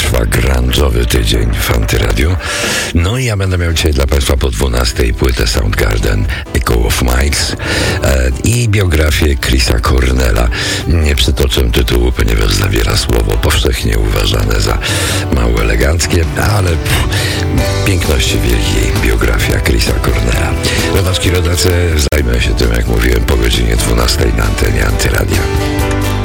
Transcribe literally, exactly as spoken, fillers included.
trwa grunge'owy tydzień w Antyradiu. No i ja będę miał dzisiaj dla Państwa po dwunastej płytę Soundgarden, Echo of Miles e, i biografię Chrisa Cornella. Nie przytoczę tytułu, ponieważ zawiera słowo powszechnie uważane za mało eleganckie, ale pff, piękności wielkiej biografia Chrisa Cornella. Rodaczki, rodacy, zajmę się tym, jak mówiłem, po godzinie dwunastej na antenie Antyradia.